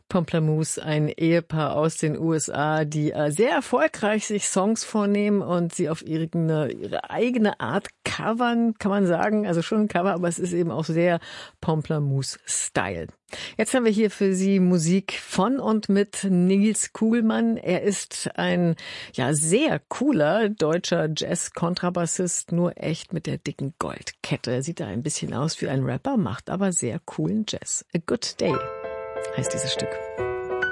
Pomplamoose, ein Ehepaar aus den USA, die sehr erfolgreich sich Songs vornehmen und sie auf ihre eigene Art covern, kann man sagen. Also schon ein Cover, aber es ist eben auch sehr Pomplamoose-Style. Jetzt haben wir hier für Sie Musik von und mit Nils Kuhlmann. Er ist ein sehr cooler deutscher Jazz-Kontrabassist, nur echt mit der dicken Goldkette. Er sieht da ein bisschen aus wie ein Rapper, macht aber sehr coolen Jazz. A Good Day heißt dieses Stück.